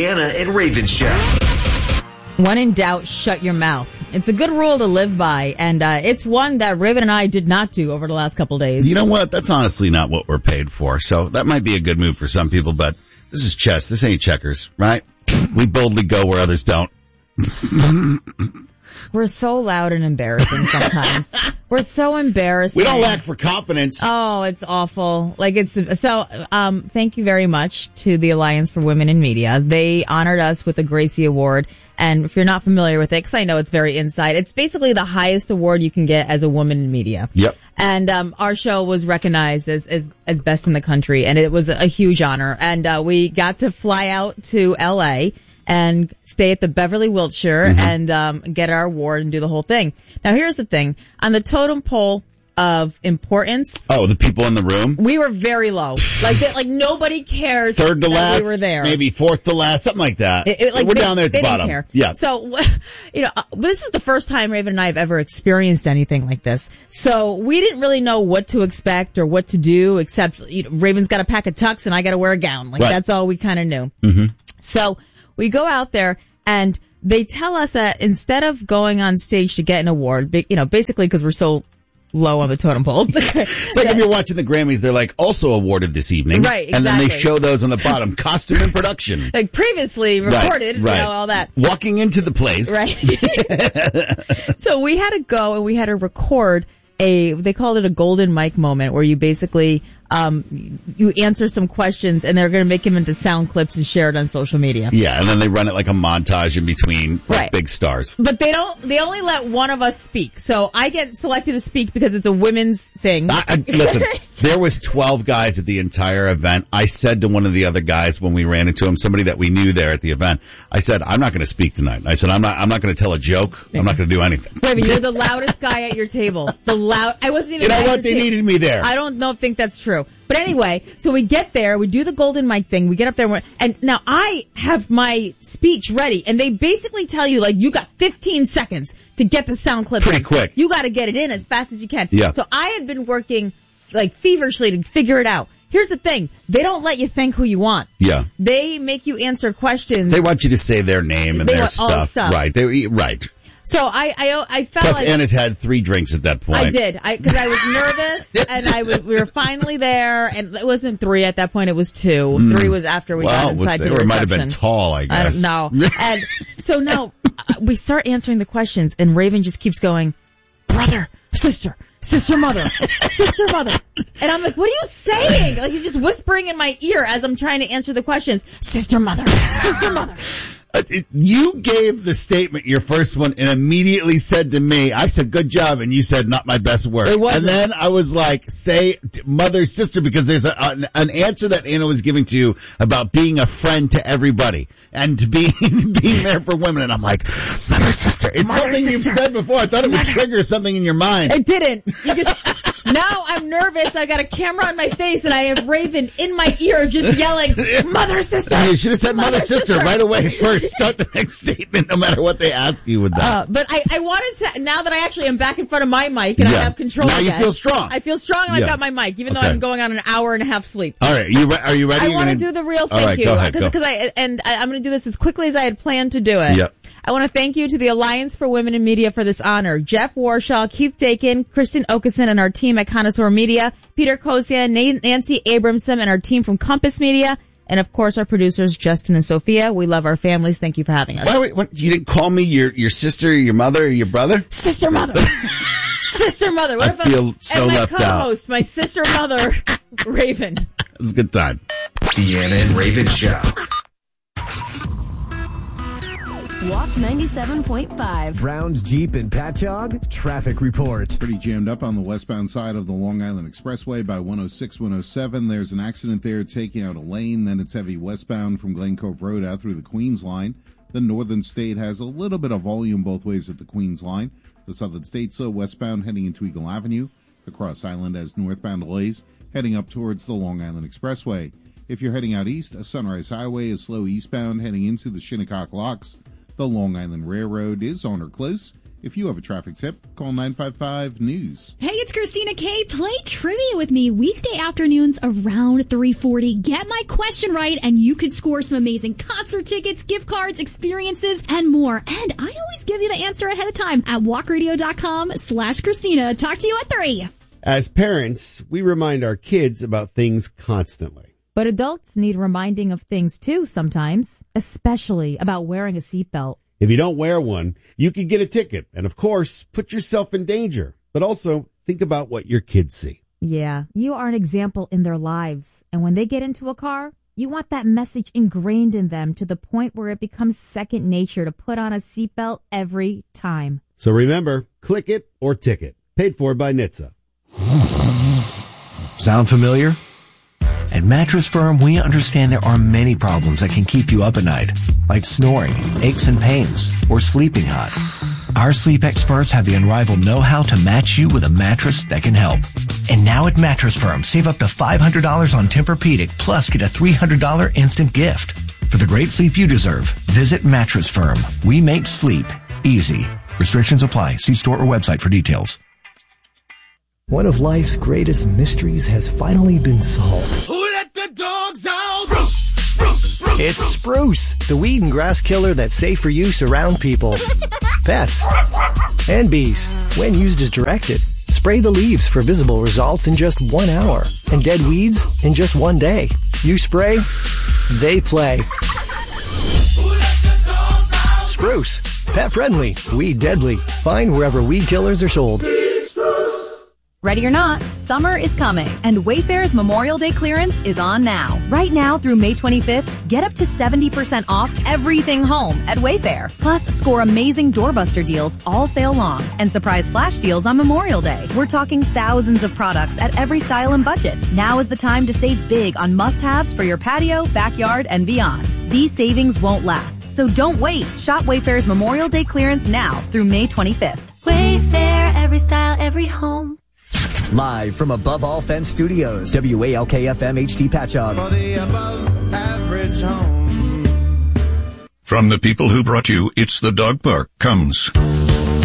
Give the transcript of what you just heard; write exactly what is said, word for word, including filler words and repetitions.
Deanna and Raven Show. When in doubt, shut your mouth. It's a good rule to live by, and uh, it's one that Raven and I did not do over the last couple of days. You know what? That's honestly not what we're paid for, so that might be a good move for some people, but this is chess. This ain't checkers, right? We boldly go where others don't. We're so loud and embarrassing sometimes. We're so embarrassed. We don't lack for confidence. Oh, it's awful. Like it's so. Um, thank you very much to the Alliance for Women in Media. They honored us with a Gracie Award. And if you're not familiar with it, because I know it's very inside, it's basically the highest award you can get as a woman in media. Yep. And um, our show was recognized as, as as best in the country, and it was a huge honor. And uh, we got to fly out to L A and stay at the Beverly Wilshire mm-hmm. and um, get our award and do the whole thing. Now, here's the thing. On the totem pole of importance. Oh, the people in the room? We were very low. Like, they, like nobody cares Third to that last, we were there. Maybe fourth to last, something like that. It, it, like, we're they, down there at the they bottom. Didn't care. Yeah. So, you know, this is the first time Raven and I have ever experienced anything like this. So we didn't really know what to expect or what to do, except you know, Raven's got to pack a tux and I got to wear a gown. Like, right. That's all we kind of knew. Mm-hmm. So we go out there and they tell us that instead of going on stage to get an award, you know, basically because we're so low on the totem pole. It's like if you're watching the Grammys, they're like, also awarded this evening. Right, exactly. And then they show those on the bottom. Costume and production. Like previously recorded, right, right. you know, all that. Walking into the place. Right. So we had to go and we had to record a, they called it a golden mic moment, where you basically, um, you answer some questions and they're going to make them into sound clips and share it on social media. Yeah, and then they run it like a montage in between like right. big stars. But they don't, they only let one of us speak. So I get selected to speak because it's a women's thing. I, I, listen, there was twelve guys at the entire event. I said to one of the other guys when we ran into him, somebody that we knew there at the event, I said, I'm not going to speak tonight. I said, I'm not, I'm not going to tell a joke. I'm not going to do anything. Wait, you're the loudest guy at your table. The loud, I wasn't even You know at what? your They table. needed me there. I don't know, think that's true. But anyway, so we get there, we do the golden mic thing, we get up there, and, we're, and now I have my speech ready, and they basically tell you, like, you got fifteen seconds to get the sound clip Pretty in. quick. You gotta get it in as fast as you can. Yeah. So I had been working, like, feverishly to figure it out. Here's the thing. They don't let you think who you want. Yeah. They make you answer questions. They want you to say their name and They their want all the stuff. stuff. Right. They, right. So I, I, I felt Plus, like... Anna's had three drinks at that point. I did, I because I was nervous, and I was, we were finally there, and it wasn't three at that point; it was two. Mm. Three was after we well, got inside to the or it reception. might have been tall, I guess. I don't know. And so now uh, we start answering the questions, and Raven just keeps going, brother, sister, sister, mother, sister, mother, and I'm like, what are you saying? Like he's just whispering in my ear as I'm trying to answer the questions, sister, mother, sister, mother. Uh, it, you gave the statement, your first one, and immediately said to me, I said, good job, and you said, not my best work. It wasn't. And then I was like, say mother, sister, because there's a, an, an answer that Anna was giving to you about being a friend to everybody and to be, being there for women. And I'm like, mother, sister. It's Mother, something sister. you've said before. I thought it would trigger something in your mind. It didn't. You just... Now I'm nervous. I got a camera on my face and I have Raven in my ear just yelling, mother, sister. You should have said mother, mother sister, sister right away first. Start the next statement no matter what they ask you with that. Uh, but I, I wanted to, now that I actually am back in front of my mic and Yeah. I have control Now you again, feel strong. I feel strong and Yeah. I've got my mic, even Okay. though I'm going on an hour and a half sleep. All right. You re- are you ready? I You're want to gonna- do the real All thank right, you. go ahead, go. Because I, and I, I'm going to do this as quickly as I had planned to do it. Yep. I want to thank you to the Alliance for Women in Media for this honor. Jeff Warshaw, Keith Dakin, Kristen Okeson, and our team at Connoisseur Media, Peter Kosian, Nancy Abramson, and our team from Compass Media, and of course our producers, Justin and Sophia. We love our families. Thank you for having us. Why, wait, what, you didn't call me your, your sister, your mother, or your brother? Sister mother. Sister mother. What I if feel I'm, so and my left out. co-host, my sister mother, Raven. It was a good time. Deanna and Raven Show. Walk ninety-seven point five. Browns Jeep and Patchogue traffic report. Pretty jammed up on the westbound side of the Long Island Expressway by one oh six, one oh seven. There's an accident there taking out a lane. Then it's heavy westbound from Glen Cove Road out through the Queens line. The Northern State has a little bit of volume both ways at the Queens line. The Southern State slow westbound heading into Eagle Avenue. The Cross Island has northbound delays heading up towards the Long Island Expressway. If you're heading out east, a Sunrise Highway is slow eastbound heading into the Shinnecock Locks. The Long Island Railroad is on or close If you have a traffic tip, call nine five five news. Hey, it's Christina K. Play trivia with me weekday afternoons around three forty. Get my question right, and you could score some amazing concert tickets, gift cards, experiences, and more. And I always give you the answer ahead of time at walkradio.com slash Christina. Talk to you at three. As parents, we remind our kids about things constantly. But adults need reminding of things too sometimes, especially about wearing a seatbelt. If you don't wear one, you could get a ticket and, of course, put yourself in danger. But also, think about what your kids see. Yeah, you are an example in their lives. And when they get into a car, you want that message ingrained in them to the point where it becomes second nature to put on a seatbelt every time. So remember, click it or ticket. Paid for by N H T S A. Sound familiar? At Mattress Firm, we understand there are many problems that can keep you up at night, like snoring, aches and pains, or sleeping hot. Our sleep experts have the unrivaled know-how to match you with a mattress that can help. And now at Mattress Firm, save up to five hundred dollars on Tempur-Pedic, plus get a three hundred dollars instant gift. For the great sleep you deserve, visit Mattress Firm. We make sleep easy. Restrictions apply. See store or website for details. One of life's greatest mysteries has finally been solved. Who let the dogs out? Spruce, spruce, spruce. It's Spruce, the weed and grass killer that's safe for use around people, pets, and bees. When used as directed, spray the leaves for visible results in just one hour, and dead weeds in just one day. You spray, they play. Spruce, pet friendly, weed deadly. Find wherever weed killers are sold. Ready or not, summer is coming, and Wayfair's Memorial Day clearance is on now. Right now through May twenty-fifth, get up to seventy percent off everything home at Wayfair. Plus, score amazing doorbuster deals all sale long and surprise flash deals on Memorial Day. We're talking thousands of products at every style and budget. Now is the time to save big on must-haves for your patio, backyard, and beyond. These savings won't last, so don't wait. Shop Wayfair's Memorial Day clearance now through May twenty-fifth. Wayfair, every style, every home. Live from Above All Fence Studios, W A L K F M H D Patchogue. For the above average home. From the people who brought you It's the Dog Park comes